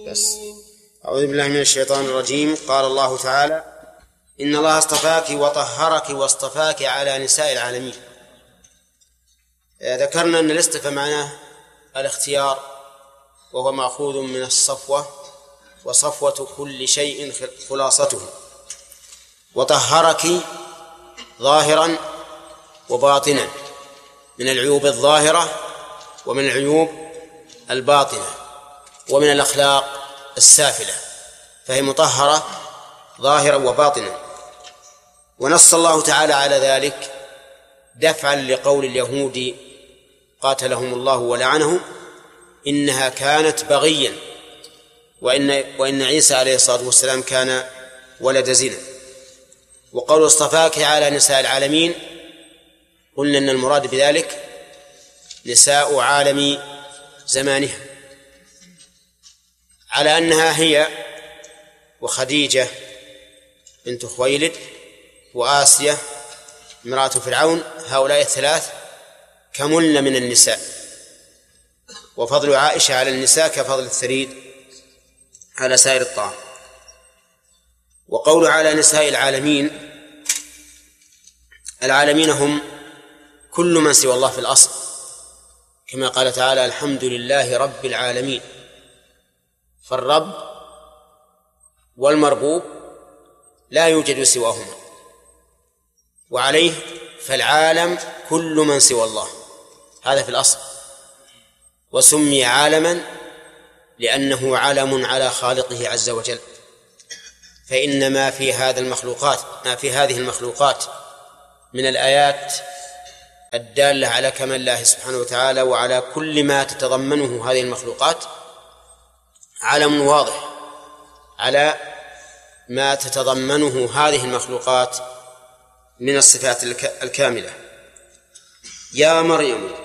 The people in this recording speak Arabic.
بس. أعوذ بالله من الشيطان الرجيم. قال الله تعالى: إن الله اصطفاك وطهرك واصطفاك على نساء العالمين. ذكرنا أن الاصطفاء معناه الاختيار، وهو مأخوذ من الصفوة، وصفوة كل شيء خلاصته. وطهرك ظاهرا وباطنا، من العيوب الظاهرة ومن العيوب الباطنة ومن الأخلاق السافلة، فهي مطهرة ظاهرا وباطنا. ونص الله تعالى على ذلك دفعا لقول اليهود قاتلهم الله ولعنهم: إنها كانت بغيا، وإن عيسى عليه الصلاة والسلام كان ولد زنا. وقول اصطفاك على نساء العالمين، قلنا أن المراد بذلك نساء عالم زمانها، على أنها هي وخديجة بنت خويلد وآسيا امرأة فرعون، هؤلاء الثلاث كملن من النساء، وفضل عائشة على النساء كفضل الثريد على سائر الطعام. وقول على نساء العالمين، العالمين هم كل من سوى الله في الأصل، كما قال تعالى: الحمد لله رب العالمين. فالرب والمربوب لا يوجد سواهما، وعليه فالعالم كل من سوى الله، هذا في الأصل. وسمي عالما لأنه علم على خالقه عز وجل. فإن ما في هذه المخلوقات من الآيات الدالة على كمال الله سبحانه وتعالى وعلى كل ما تتضمنه هذه المخلوقات علم واضح على ما تتضمنه هذه المخلوقات من الصفات الكاملة. يا مريم